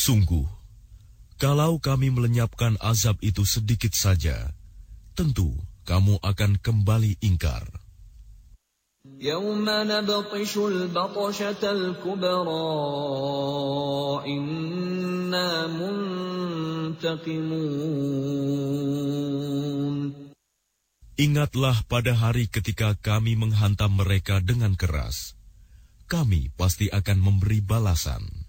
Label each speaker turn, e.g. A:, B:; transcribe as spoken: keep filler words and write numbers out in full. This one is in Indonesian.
A: Sungguh, kalau kami melenyapkan azab itu sedikit saja, tentu kamu akan kembali ingkar.
B: يَوْمَ نَبْطِشُ الْبَطْشَةَ الْكُبْرَى إِنَّا مُنْتَقِمُونَ.
A: Ingatlah pada hari ketika kami menghantam mereka dengan keras. Kami pasti akan memberi balasan.